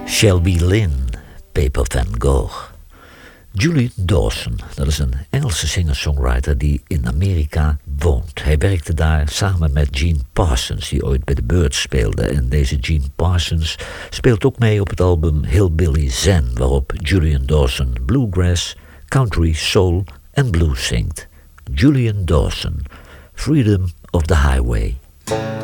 Shelby Lynne, Paper van Gogh. Julian Dawson, dat is een Engelse singer-songwriter die in Amerika woont. Hij werkte daar samen met Gene Parsons, die ooit bij The Byrds speelde. En deze Gene Parsons speelt ook mee op het album Hillbilly Zen, waarop Julian Dawson bluegrass, country, soul en blues zingt. Julian Dawson, Freedom of the Highway.